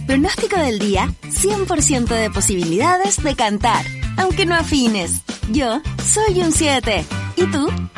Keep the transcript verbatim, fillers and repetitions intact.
Pronóstico del día, cien por ciento de posibilidades de cantar, aunque no afines. Yo soy un siete. ¿Y tú?